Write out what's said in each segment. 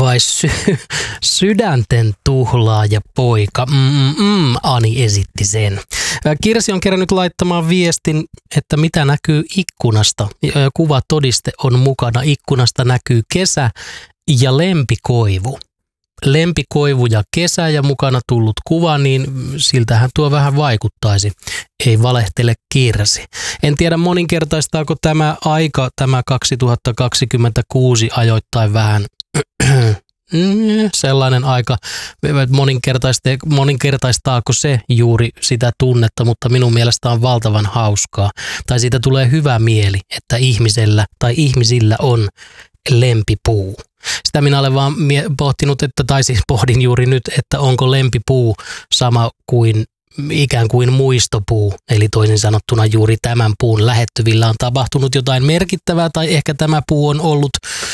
vai sydänten tuhlaaja poika? Ani esitti sen. Kirsi on kerännyt laittamaan viestin, että mitä näkyy ikkunasta. Kuvatodiste on mukana. Ikkunasta näkyy kesä ja lempikoivu. Lempikoivu ja kesä ja mukana tullut kuva, niin siltähän tuo vähän vaikuttaisi. Ei valehtele Kirsi. En tiedä moninkertaistaako tämä aika, tämä 2026 ajoittain vähän sellainen aika, moninkertaistaako se juuri sitä tunnetta, mutta minun mielestä on valtavan hauskaa. Tai siitä tulee hyvä mieli, että ihmisellä tai ihmisillä on lempipuu. Sitä minä olen vaan pohtinut, tai siis pohdin juuri nyt, että onko lempipuu sama kuin ikään kuin muistopuu, eli toisin sanottuna juuri tämän puun lähettyvillä on tapahtunut jotain merkittävää, tai ehkä tämä puu on ollut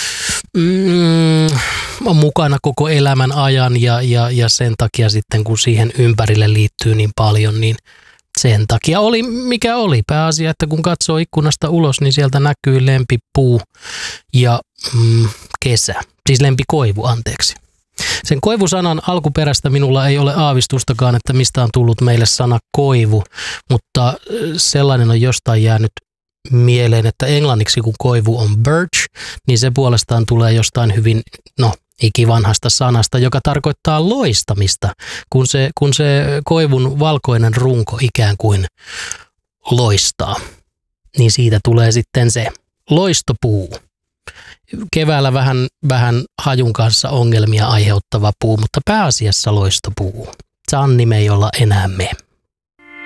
mukana koko elämän ajan, ja sen takia sitten, kun siihen ympärille liittyy niin paljon, niin sen takia oli mikä oli. Pääasia, että kun katsoo ikkunasta ulos, niin sieltä näkyy lempipuu ja kesä. Siis lempikoivu, anteeksi. Sen koivusanan alkuperästä minulla ei ole aavistustakaan, että mistä on tullut meille sana koivu, mutta sellainen on jostain jäänyt mieleen, että englanniksi kun koivu on birch, niin se puolestaan tulee jostain hyvin, ikivanhasta sanasta, joka tarkoittaa loistamista, kun se koivun valkoinen runko ikään kuin loistaa. Niin siitä tulee sitten se loistopuu. Keväällä vähän hajun kanssa ongelmia aiheuttava puu, mutta pääasiassa loistopuu. Sanni me ei olla enää me.